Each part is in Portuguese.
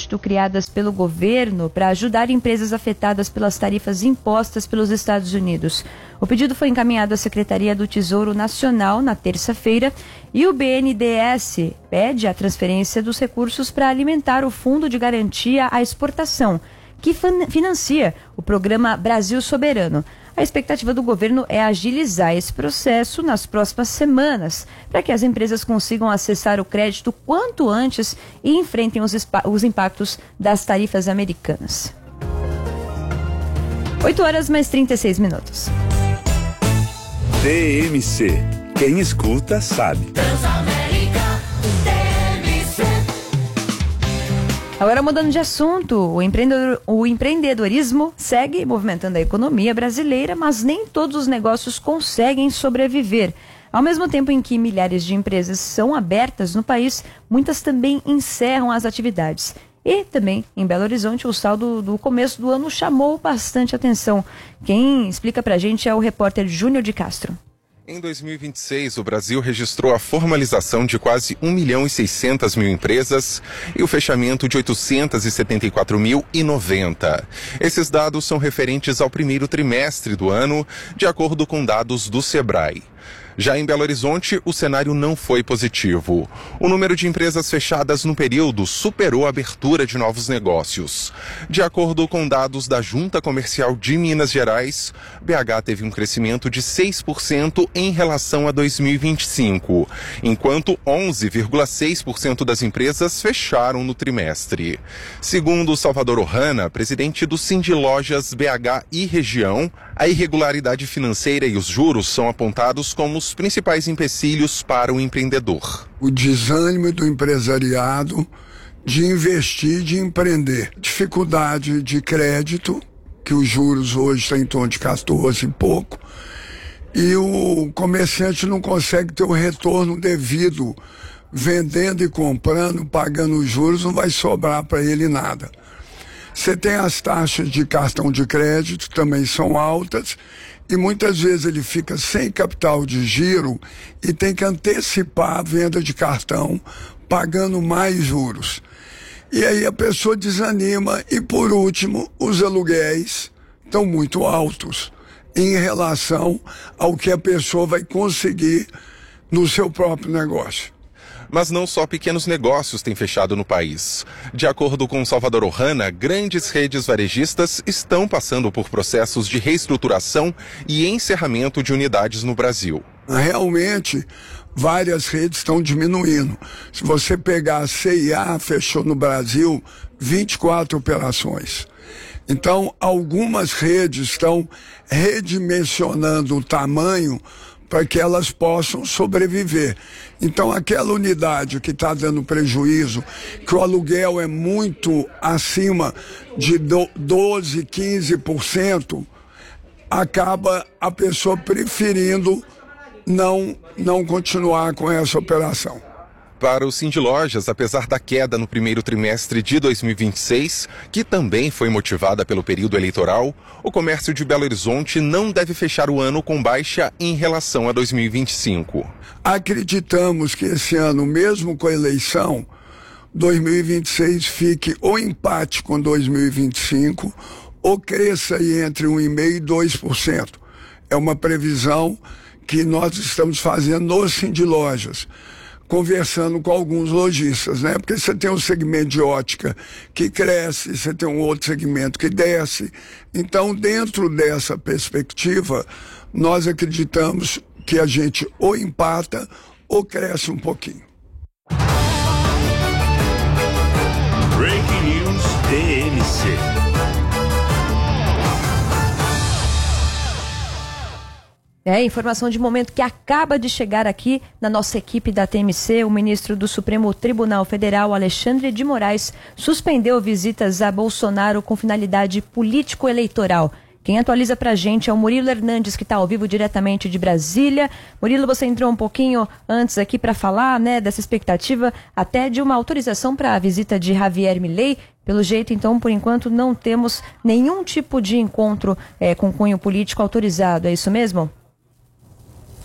crédito criadas pelo governo para ajudar empresas afetadas pelas tarifas impostas pelos Estados Unidos. O pedido foi encaminhado à Secretaria do Tesouro Nacional na terça-feira e o BNDES pede a transferência dos recursos para alimentar o Fundo de Garantia à Exportação, que financia o programa Brasil Soberano. A expectativa do governo é agilizar esse processo nas próximas semanas, para que as empresas consigam acessar o crédito quanto antes e enfrentem os impactos das tarifas americanas. 8h mais 36. TMC. Quem escuta sabe. Agora, mudando de assunto, o empreendedorismo segue movimentando a economia brasileira, mas nem todos os negócios conseguem sobreviver. Ao mesmo tempo em que milhares de empresas são abertas no país, muitas também encerram as atividades. E também, em Belo Horizonte, o saldo do começo do ano chamou bastante atenção. Quem explica pra gente é o repórter Júnior de Castro. Em 2026, o Brasil registrou a formalização de quase 1.600.000 empresas e o fechamento de 874.090. Esses dados são referentes ao primeiro trimestre do ano, de acordo com dados do Sebrae. Já em Belo Horizonte, o cenário não foi positivo. O número de empresas fechadas no período superou a abertura de novos negócios. De acordo com dados da Junta Comercial de Minas Gerais, BH teve um crescimento de 6% em relação a 2025, enquanto 11,6% das empresas fecharam no trimestre. Segundo Salvador Ohana, presidente do Sindilojas BH e região, a irregularidade financeira e os juros são apontados como os principais empecilhos para o empreendedor. O desânimo do empresariado de investir, de empreender. Dificuldade de crédito, que os juros hoje estão em torno de 14 e pouco, e o comerciante não consegue ter o retorno devido, vendendo e comprando, pagando os juros, não vai sobrar para ele nada. Você tem as taxas de cartão de crédito, também são altas, e muitas vezes ele fica sem capital de giro e tem que antecipar a venda de cartão, pagando mais juros. E aí a pessoa desanima e, por último, os aluguéis estão muito altos em relação ao que a pessoa vai conseguir no seu próprio negócio. Mas não só pequenos negócios têm fechado no país. De acordo com Salvador Ohana, grandes redes varejistas estão passando por processos de reestruturação e encerramento de unidades no Brasil. Realmente, várias redes estão diminuindo. Se você pegar a C&A, fechou no Brasil 24 operações. Então, algumas redes estão redimensionando o tamanho para que elas possam sobreviver. Então, aquela unidade que está dando prejuízo, que o aluguel é muito acima de 12%, 15%, acaba a pessoa preferindo não continuar com essa operação. Para o Sindilojas, apesar da queda no primeiro trimestre de 2026, que também foi motivada pelo período eleitoral, o comércio de Belo Horizonte não deve fechar o ano com baixa em relação a 2025. Acreditamos que esse ano, mesmo com a eleição, 2026 fique ou empate com 2025 ou cresça aí entre 1,5% e 2%. É uma previsão que nós estamos fazendo no Sindilojas, conversando com alguns lojistas, né? Porque você tem um segmento de ótica que cresce, você tem um outro segmento que desce. Então, dentro dessa perspectiva, nós acreditamos que a gente ou empata ou cresce um pouquinho. Breaking News TMC. Informação de momento que acaba de chegar aqui na nossa equipe da TMC. O ministro do Supremo Tribunal Federal, Alexandre de Moraes, suspendeu visitas a Bolsonaro com finalidade político-eleitoral. Quem atualiza pra gente é o Murilo Hernandes, que está ao vivo diretamente de Brasília. Murilo, você entrou um pouquinho antes aqui para falar, né, dessa expectativa até de uma autorização para a visita de Javier Milei. Pelo jeito, então, por enquanto, não temos nenhum tipo de encontro com cunho político autorizado. É isso mesmo?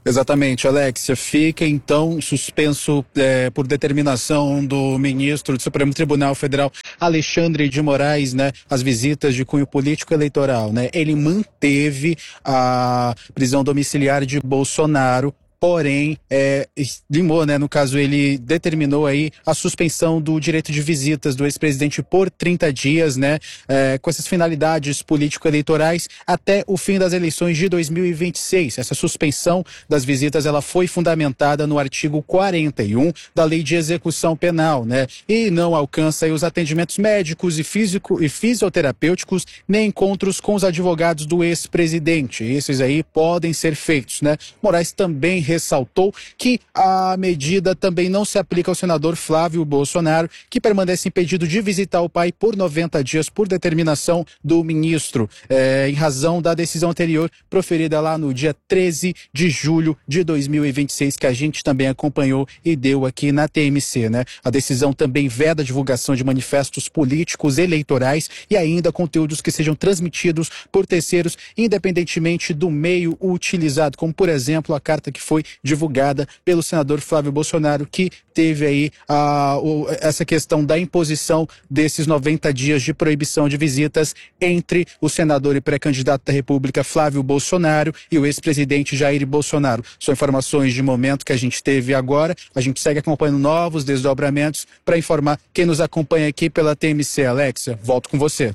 Exatamente, Alexia. Fica então suspenso por determinação do ministro do Supremo Tribunal Federal, Alexandre de Moraes, né, as visitas de cunho político eleitoral, né? Ele manteve a prisão domiciliar de Bolsonaro. Porém, limou, né? No caso, ele determinou aí a suspensão do direito de visitas do ex-presidente por 30 dias, né? Com essas finalidades político-eleitorais até o fim das eleições de 2026. Essa suspensão das visitas, ela foi fundamentada no artigo 41 da Lei de Execução Penal, né? E não alcança aí os atendimentos médicos e fisioterapêuticos, nem encontros com os advogados do ex-presidente. Esses aí podem ser feitos, né? Moraes também ressaltou que a medida também não se aplica ao senador Flávio Bolsonaro, que permanece impedido de visitar o pai por 90 dias por determinação do ministro, em razão da decisão anterior proferida lá no dia 13 de julho de 2026, que a gente também acompanhou e deu aqui na TMC, né? A decisão também veda a divulgação de manifestos políticos eleitorais e ainda conteúdos que sejam transmitidos por terceiros, independentemente do meio utilizado, como por exemplo a carta que foi divulgada pelo senador Flávio Bolsonaro, que teve aí essa questão da imposição desses 90 dias de proibição de visitas entre o senador e pré-candidato da República Flávio Bolsonaro e o ex-presidente Jair Bolsonaro. São informações de momento que a gente teve agora. A gente segue acompanhando novos desdobramentos para informar quem nos acompanha aqui pela TMC. Alexia, volto com você.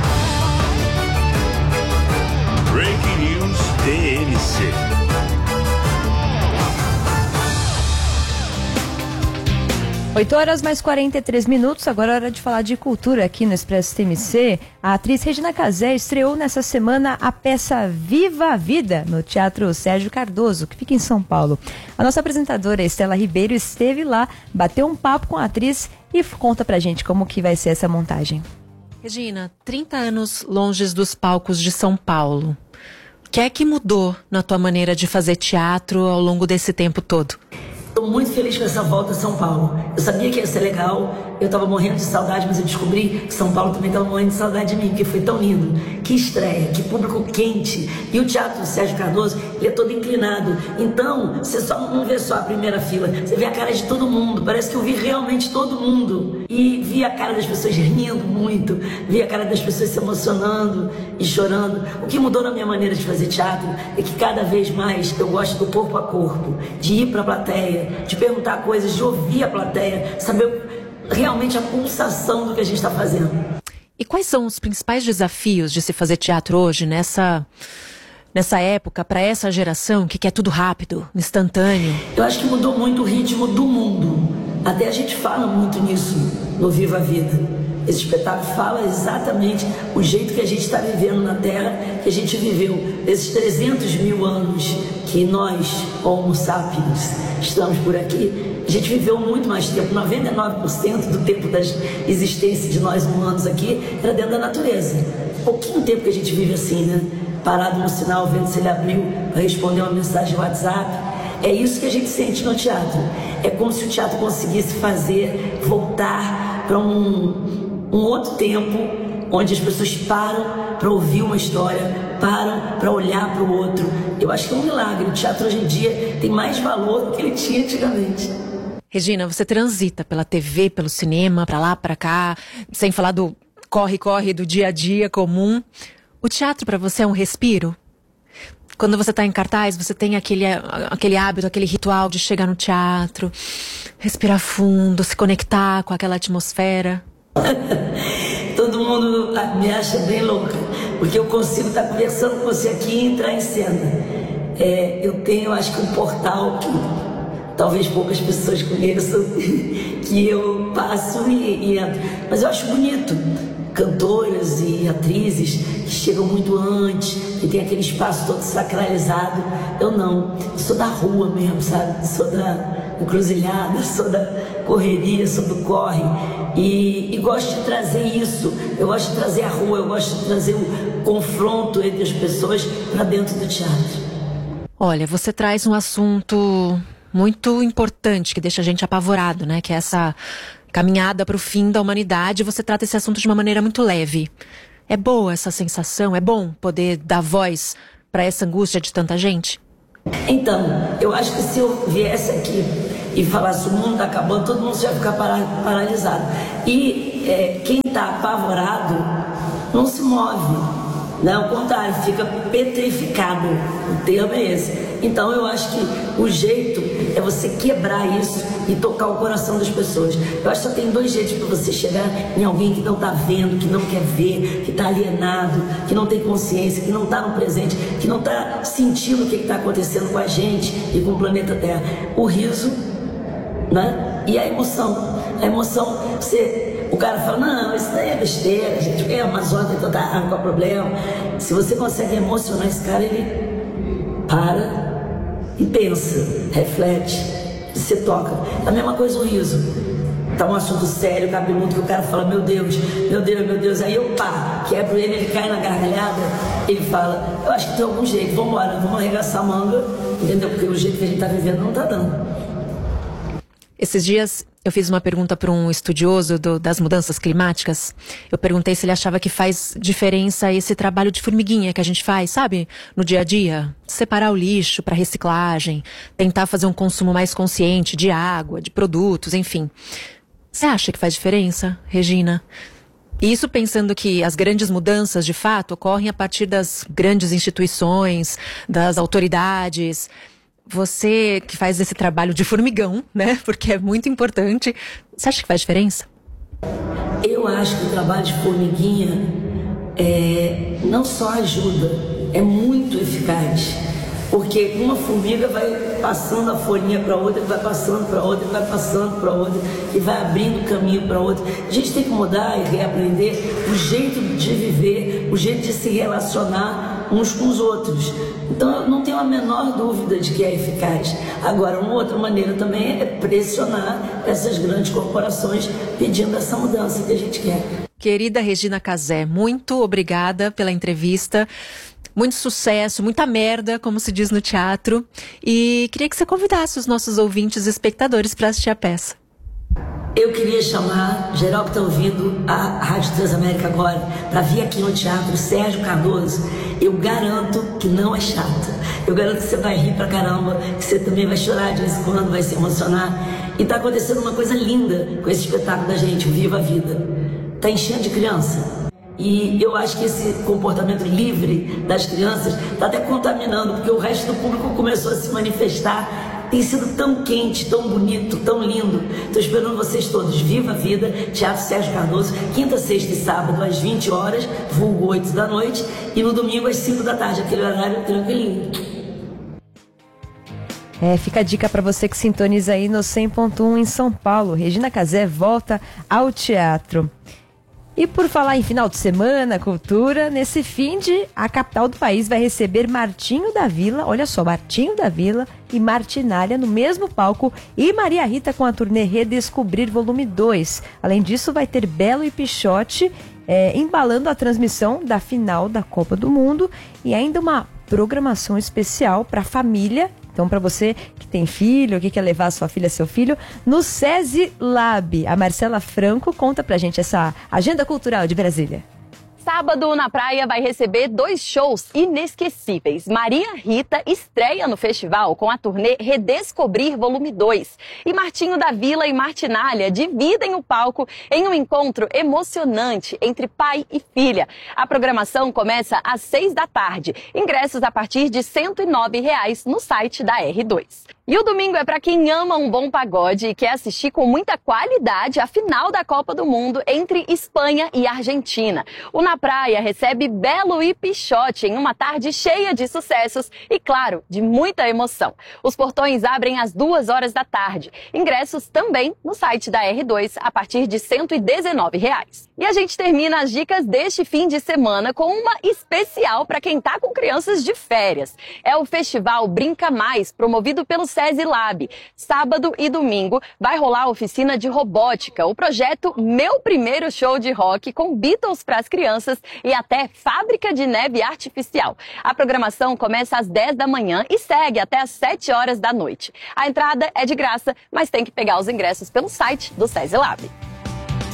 Breaking News TMC. 8h mais 43, agora é hora de falar de cultura aqui no Expresso TMC. A atriz Regina Casé estreou nessa semana a peça Viva a Vida, no Teatro Sérgio Cardoso, que fica em São Paulo. A nossa apresentadora Estela Ribeiro esteve lá, bateu um papo com a atriz e conta pra gente como que vai ser essa montagem. Regina, 30 anos longe dos palcos de São Paulo. O que é que mudou na tua maneira de fazer teatro ao longo desse tempo todo? Estou muito feliz com essa volta a São Paulo. Eu sabia que ia ser legal, eu estava morrendo de saudade, mas eu descobri que São Paulo também estava morrendo de saudade de mim, porque foi tão lindo. Que estreia, que público quente. E o Teatro Sérgio Cardoso, ele é todo inclinado. Então, você só não vê só a primeira fila, você vê a cara de todo mundo. Parece que eu vi realmente todo mundo. E vi a cara das pessoas rindo muito, vi a cara das pessoas se emocionando e chorando. O que mudou na minha maneira de fazer teatro é que cada vez mais eu gosto do corpo a corpo, de ir para a plateia, de perguntar coisas, de ouvir a plateia, saber realmente a pulsação do que a gente está fazendo. E quais são os principais desafios de se fazer teatro hoje, nessa época, para essa geração que quer tudo rápido, instantâneo? Eu acho que mudou muito o ritmo do mundo. Até a gente fala muito nisso no Viva a Vida. Esse espetáculo fala exatamente o jeito que a gente está vivendo na Terra, que a gente viveu esses 300 mil anos que nós, Homo sapiens, estamos por aqui. A gente viveu muito mais tempo, 99% do tempo da existência de nós humanos aqui era dentro da natureza. Pouquinho tempo que a gente vive assim, né? Parado no sinal, vendo se ele abriu para responder uma mensagem no WhatsApp. É isso que a gente sente no teatro. É como se o teatro conseguisse voltar para um outro tempo, onde as pessoas param para ouvir uma história, param para olhar para o outro. Eu acho que é um milagre. O teatro hoje em dia tem mais valor do que ele tinha antigamente. Regina, você transita pela TV, pelo cinema, para lá, para cá, sem falar do corre-corre do dia a dia comum. O teatro para você é um respiro? Quando você está em cartaz, você tem aquele hábito, aquele ritual de chegar no teatro, respirar fundo, se conectar com aquela atmosfera? Todo mundo me acha bem louca, porque eu consigo estar conversando com você aqui e entrar em cena. Eu tenho, acho que um portal que talvez poucas pessoas conheçam, que eu passo e entro. Mas eu acho bonito. Cantoras e atrizes que chegam muito antes, que tem aquele espaço todo sacralizado. Eu não, eu sou da rua mesmo, sabe? Sou da encruzilhada, sou da correria, sou do corre. E gosto de trazer isso, eu gosto de trazer a rua, eu gosto de trazer o confronto entre as pessoas para dentro do teatro. Olha, você traz um assunto muito importante que deixa a gente apavorado, né? Que é essa caminhada para o fim da humanidade. Você trata esse assunto de uma maneira muito leve. É boa essa sensação? É bom poder dar voz para essa angústia de tanta gente? Então, eu acho que se eu viesse aqui e falasse o mundo está acabando, todo mundo já ia ficar paralisado. E quem está apavorado não se move. Não, ao contrário, fica petrificado. O termo é esse. Então eu acho que o jeito é você quebrar isso e tocar o coração das pessoas. Eu acho que só tem 2 jeitos para você chegar em alguém que não está vendo, que não quer ver, que está alienado, que não tem consciência, que não está no presente, que não está sentindo o que está acontecendo com a gente e com o planeta Terra. O riso, né? E a emoção. A emoção, o cara fala, não, isso daí é besteira, gente, é Amazônia, tem toda água, qual é o problema? Se você consegue emocionar esse cara, ele para e pensa, reflete, se toca. A mesma coisa o riso. Tá um assunto sério, cabeludo, que o cara fala, meu Deus, meu Deus, meu Deus. Aí eu quebro ele cai na gargalhada, ele fala, eu acho que tem algum jeito, vamos embora, vamos arregaçar a manga, entendeu? Porque o jeito que a gente tá vivendo não tá dando. Esses dias eu fiz uma pergunta para um estudioso das mudanças climáticas. Eu perguntei se ele achava que faz diferença esse trabalho de formiguinha que a gente faz, sabe? No dia a dia. Separar o lixo para reciclagem, tentar fazer um consumo mais consciente de água, de produtos, enfim. Você acha que faz diferença, Regina? E isso pensando que as grandes mudanças, de fato, ocorrem a partir das grandes instituições, das autoridades. Você que faz esse trabalho de formigão, né? Porque é muito importante. Você acha que faz diferença? Eu acho que o trabalho de formiguinha não só ajuda, é muito eficaz. Porque uma formiga vai passando a folhinha para outra, vai passando para outra, vai passando para outra, e vai abrindo caminho para outra. A gente tem que mudar e reaprender o jeito de viver, o jeito de se relacionar uns com os outros. Então eu não tenho a menor dúvida de que é eficaz. Agora, uma outra maneira também é pressionar essas grandes corporações pedindo essa mudança que a gente quer. Querida Regina Casé, muito obrigada pela entrevista. Muito sucesso, muita merda, como se diz no teatro. E queria que você convidasse os nossos ouvintes e espectadores para assistir a peça. Eu queria chamar, geral que está ouvindo a Rádio Transamérica agora, para vir aqui no teatro Sérgio Cardoso. Eu garanto que não é chato. Eu garanto que você vai rir pra caramba, que você também vai chorar de vez em quando, vai se emocionar. E está acontecendo uma coisa linda com esse espetáculo da gente, o Viva a Vida. Está enchendo de criança. E eu acho que esse comportamento livre das crianças está até contaminando, porque o resto do público começou a se manifestar. Tem sido tão quente, tão bonito, tão lindo. Estou esperando vocês todos. Viva a Vida, Teatro Sérgio Cardoso, quinta, sexta e sábado às 20 horas, vulgo 8 da noite, e no domingo às 5 da tarde, aquele horário tranquilinho. Fica a dica para você que sintoniza aí no 100.1 em São Paulo. Regina Casé volta ao teatro. E por falar em final de semana, cultura, nesse fim de a capital do país vai receber Martinho da Vila, olha só, Martinho da Vila e Martinália no mesmo palco e Maria Rita com a turnê Redescobrir Volume 2. Além disso, vai ter Belo e Pichote embalando a transmissão da final da Copa do Mundo e ainda uma programação especial para a família. Então, para você que tem filho, que quer levar sua filha, seu filho, no SESI Lab. A Marcela Franco conta pra gente essa agenda cultural de Brasília. Sábado na praia vai receber 2 shows inesquecíveis. Maria Rita estreia no festival com a turnê Redescobrir Volume 2. E Martinho da Vila e Martinália dividem o palco em um encontro emocionante entre pai e filha. A programação começa às 6 da tarde. Ingressos a partir de R$ 109 no site da R2. E o domingo é para quem ama um bom pagode e quer assistir com muita qualidade a final da Copa do Mundo entre Espanha e Argentina. O Na Praia recebe Belo e Pichote em uma tarde cheia de sucessos e, claro, de muita emoção. Os portões abrem às 2 horas da tarde. Ingressos também no site da R2 a partir de R$ 119. E a gente termina as dicas deste fim de semana com uma especial para quem tá com crianças de férias. É o Festival Brinca Mais, promovido pelo SESI Lab. Sábado e domingo vai rolar a oficina de robótica, o projeto Meu Primeiro Show de Rock com Beatles para as crianças e até fábrica de neve artificial. A programação começa às 10 da manhã e segue até às 7 horas da noite. A entrada é de graça, mas tem que pegar os ingressos pelo site do SESI Lab.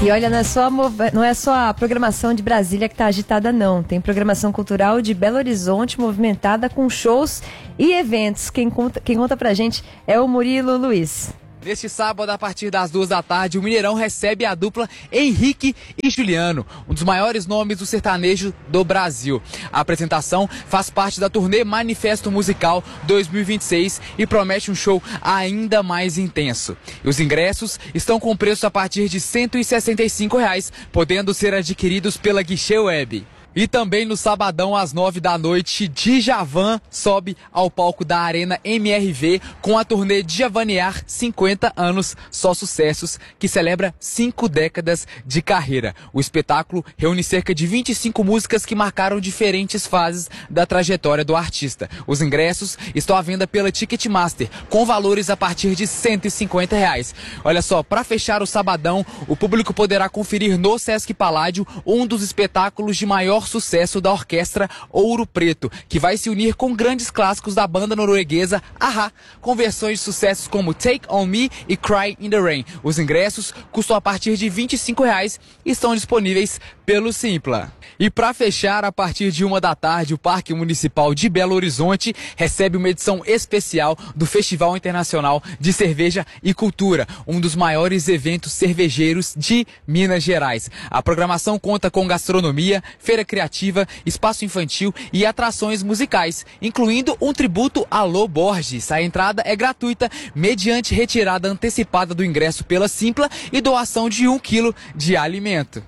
E olha, não é só a programação de Brasília que está agitada, não. Tem programação cultural de Belo Horizonte movimentada com shows e eventos. Quem conta pra gente é o Murilo Luiz. Neste sábado, a partir das 2 da tarde, o Mineirão recebe a dupla Henrique e Juliano, um dos maiores nomes do sertanejo do Brasil. A apresentação faz parte da turnê Manifesto Musical 2026 e promete um show ainda mais intenso. E os ingressos estão com preço a partir de R$ 165, podendo ser adquiridos pela Guichê Web. E também no sabadão, às 9 da noite, Djavan sobe ao palco da Arena MRV com a turnê Djavanear 50 anos, só sucessos, que celebra 5 décadas de carreira. O espetáculo reúne cerca de 25 músicas que marcaram diferentes fases da trajetória do artista. Os ingressos estão à venda pela Ticketmaster, com valores a partir de R$ 150. Olha só, para fechar o sabadão, o público poderá conferir no Sesc Paládio um dos espetáculos de maior sucesso da orquestra Ouro Preto, que vai se unir com grandes clássicos da banda norueguesa A-ha, com versões de sucessos como Take On Me e Cry in the Rain. Os ingressos custam a partir de R$ 25 e estão disponíveis pelo Simpla. E para fechar, a partir de 1 da tarde, o Parque Municipal de Belo Horizonte recebe uma edição especial do Festival Internacional de Cerveja e Cultura, um dos maiores eventos cervejeiros de Minas Gerais. A programação conta com gastronomia, feira criativa, espaço infantil e atrações musicais, incluindo um tributo a Lô Borges. A entrada é gratuita, mediante retirada antecipada do ingresso pela Simpla e doação de 1 quilo de alimento.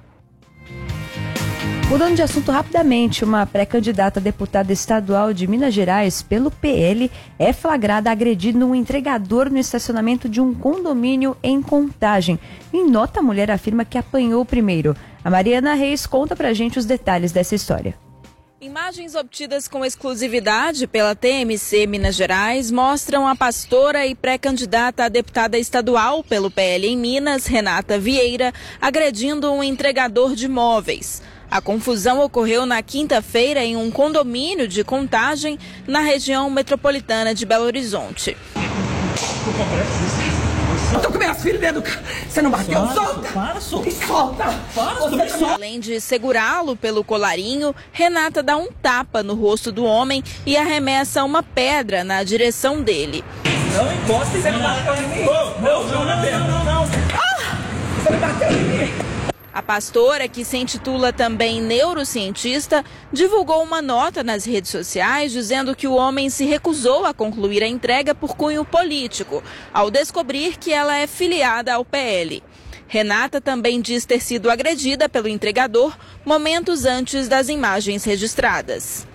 Mudando de assunto rapidamente, uma pré-candidata a deputada estadual de Minas Gerais pelo PL é flagrada agredindo um entregador no estacionamento de um condomínio em Contagem. Em nota, a mulher afirma que apanhou primeiro. A Mariana Reis conta pra gente os detalhes dessa história. Imagens obtidas com exclusividade pela TMC Minas Gerais mostram a pastora e pré-candidata a deputada estadual pelo PL em Minas, Renata Vieira, agredindo um entregador de móveis. A confusão ocorreu na quinta-feira em um condomínio de Contagem, na região metropolitana de Belo Horizonte. Eu tô com minhas filhas dentro do carro. Você não bateu? Solta! Para, solta! Para, Além de segurá-lo pelo colarinho, Renata dá um tapa no rosto do homem e arremessa uma pedra na direção dele. Não encosta, você não bateu em mim. Não. Você não bateu em mim. A pastora, que se intitula também neurocientista, divulgou uma nota nas redes sociais dizendo que o homem se recusou a concluir a entrega por cunho político, ao descobrir que ela é filiada ao PL. Renata também diz ter sido agredida pelo entregador momentos antes das imagens registradas.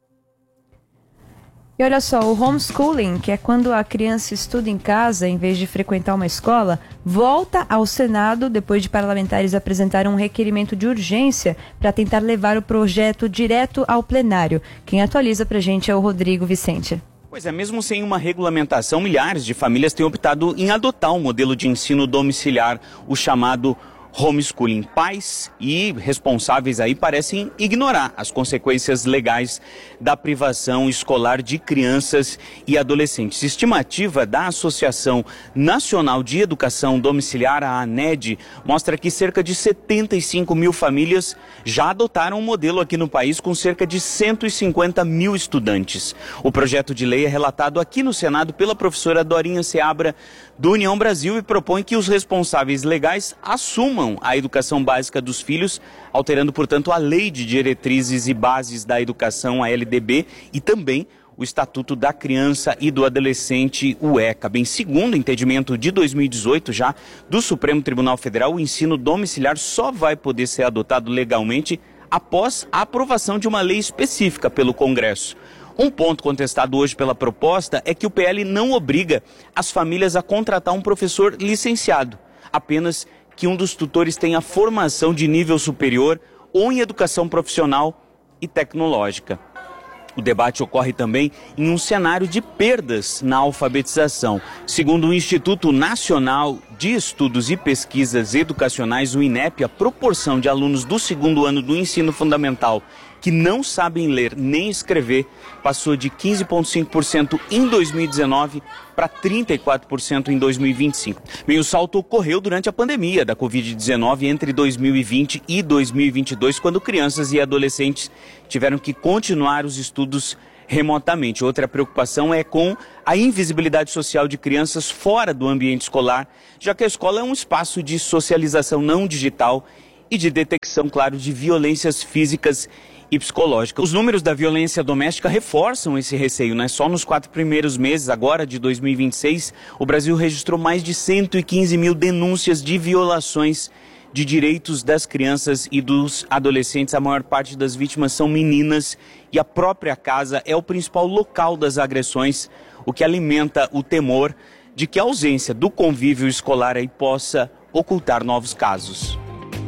E olha só, o homeschooling, que é quando a criança estuda em casa em vez de frequentar uma escola, volta ao Senado depois de parlamentares apresentarem um requerimento de urgência para tentar levar o projeto direto ao plenário. Quem atualiza pra gente é o Rodrigo Vicente. Pois é, mesmo sem uma regulamentação, milhares de famílias têm optado em adotar um modelo de ensino domiciliar, o chamado homeschooling. Pais e responsáveis aí parecem ignorar as consequências legais da privação escolar de crianças e adolescentes. Estimativa da Associação Nacional de Educação Domiciliar, a ANED, mostra que cerca de 75 mil famílias já adotaram um modelo aqui no país com cerca de 150 mil estudantes. O projeto de lei é relatado aqui no Senado pela professora Dorinha Seabra, do União Brasil, e propõe que os responsáveis legais assumam a educação básica dos filhos, alterando, portanto, a Lei de Diretrizes e Bases da Educação, a LDB, e também o Estatuto da Criança e do Adolescente, o ECA. Bem, segundo o entendimento de 2018 já do Supremo Tribunal Federal, o ensino domiciliar só vai poder ser adotado legalmente após a aprovação de uma lei específica pelo Congresso. Um ponto contestado hoje pela proposta é que o PL não obriga as famílias a contratar um professor licenciado, apenas que um dos tutores tenha formação de nível superior ou em educação profissional e tecnológica. O debate ocorre também em um cenário de perdas na alfabetização. Segundo o Instituto Nacional de Estudos e Pesquisas Educacionais, o INEP, a proporção de alunos do segundo ano do ensino fundamental que não sabem ler nem escrever passou de 15,5% em 2019 para 34% em 2025. Bem, o salto ocorreu durante a pandemia da Covid-19 entre 2020 e 2022, quando crianças e adolescentes tiveram que continuar os estudos remotamente. Outra preocupação é com a invisibilidade social de crianças fora do ambiente escolar, já que a escola é um espaço de socialização não digital e de detecção, claro, de violências físicas e psicológica. Os números da violência doméstica reforçam esse receio, né? Só nos 4 primeiros meses, agora de 2026, o Brasil registrou mais de 115 mil denúncias de violações de direitos das crianças e dos adolescentes. A maior parte das vítimas são meninas e a própria casa é o principal local das agressões, o que alimenta o temor de que a ausência do convívio escolar aí possa ocultar novos casos.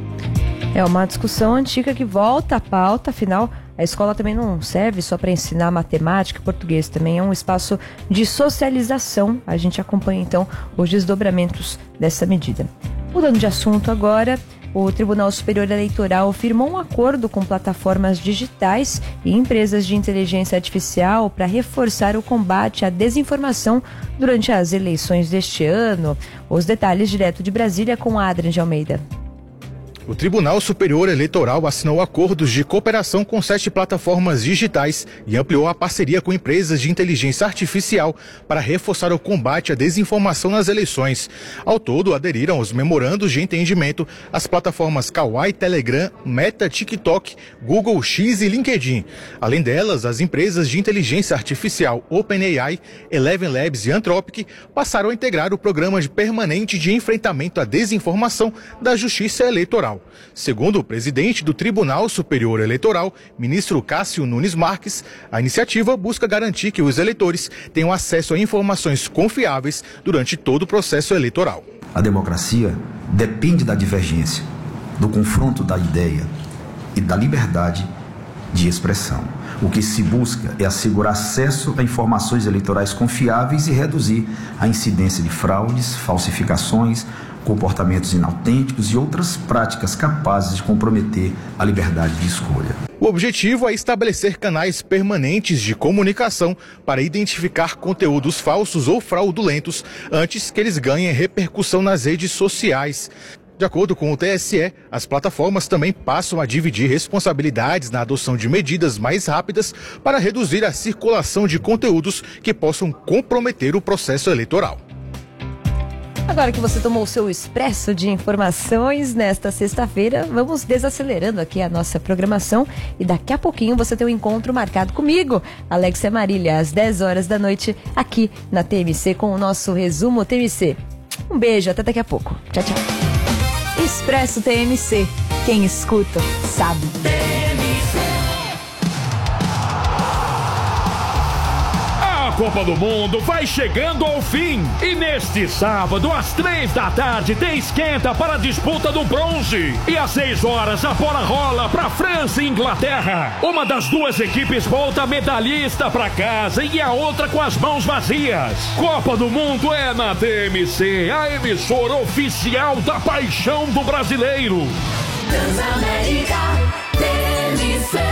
É uma discussão antiga que volta à pauta, afinal, a escola também não serve só para ensinar matemática e português, também é um espaço de socialização. A gente acompanha, então, os desdobramentos dessa medida. Mudando de assunto agora, o Tribunal Superior Eleitoral firmou um acordo com plataformas digitais e empresas de inteligência artificial para reforçar o combate à desinformação durante as eleições deste ano. Os detalhes direto de Brasília com Adrian de Almeida. O Tribunal Superior Eleitoral assinou acordos de cooperação com 7 plataformas digitais e ampliou a parceria com empresas de inteligência artificial para reforçar o combate à desinformação nas eleições. Ao todo, aderiram aos memorandos de entendimento as plataformas Kawaii, Telegram, Meta, TikTok, Google X e LinkedIn. Além delas, as empresas de inteligência artificial OpenAI, Eleven Labs e Anthropic passaram a integrar o programa permanente de enfrentamento à desinformação da Justiça Eleitoral. Segundo o presidente do Tribunal Superior Eleitoral, ministro Cássio Nunes Marques, a iniciativa busca garantir que os eleitores tenham acesso a informações confiáveis durante todo o processo eleitoral. A democracia depende da divergência, do confronto da ideia e da liberdade de expressão. O que se busca é assegurar acesso a informações eleitorais confiáveis e reduzir a incidência de fraudes, falsificações, comportamentos inautênticos e outras práticas capazes de comprometer a liberdade de escolha. O objetivo é estabelecer canais permanentes de comunicação para identificar conteúdos falsos ou fraudulentos antes que eles ganhem repercussão nas redes sociais. De acordo com o TSE, as plataformas também passam a dividir responsabilidades na adoção de medidas mais rápidas para reduzir a circulação de conteúdos que possam comprometer o processo eleitoral. Agora que você tomou o seu expresso de informações nesta sexta-feira, vamos desacelerando aqui a nossa programação e daqui a pouquinho você tem um encontro marcado comigo, Alexia Marília, às 10 horas da noite, aqui na TMC com o nosso resumo TMC. Um beijo, até daqui a pouco. Tchau, tchau. Expresso TMC. Quem escuta, sabe. A Copa do Mundo vai chegando ao fim. E neste sábado, às 3 da tarde, tem esquenta para a disputa do bronze. E às 6 horas, a bola rola para França e Inglaterra. Uma das duas equipes volta medalhista para casa e a outra com as mãos vazias. Copa do Mundo é na TMC, a emissora oficial da paixão do brasileiro. Transamérica, TMC.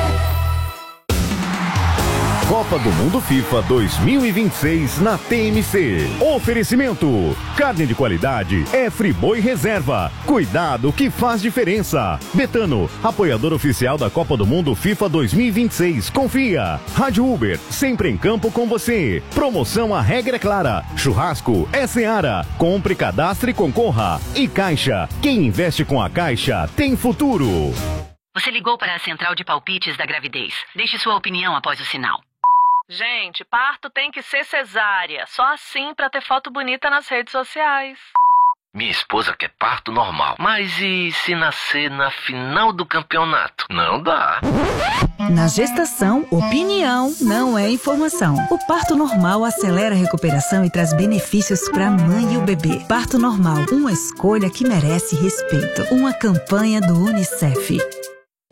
Copa do Mundo FIFA 2026 na TMC. Oferecimento: carne de qualidade é Friboi Reserva. Cuidado que faz diferença. Betano, apoiador oficial da Copa do Mundo FIFA 2026. Confia. Rádio Uber, sempre em campo com você. Promoção A Regra é Clara. Churrasco é Seara. Compre, cadastre e concorra. E Caixa, quem investe com a Caixa tem futuro. Você ligou para a central de palpites da gravidez. Deixe sua opinião após o sinal. Gente, parto tem que ser cesárea. Só assim pra ter foto bonita nas redes sociais. Minha esposa quer parto normal. Mas e se nascer na final do campeonato? Não dá. Na gestação, opinião não é informação. O parto normal acelera a recuperação e traz benefícios para a mãe e o bebê. Parto normal, uma escolha que merece respeito. Uma campanha do UNICEF.